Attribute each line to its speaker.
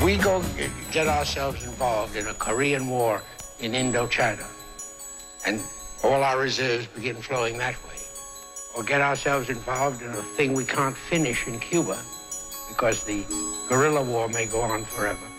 Speaker 1: We go get ourselves involved in a Korean War in Indochina, and all our reserves begin flowing that way. Or get ourselves involved in a thing we can't finish in Cuba, because the guerrilla war may go on forever.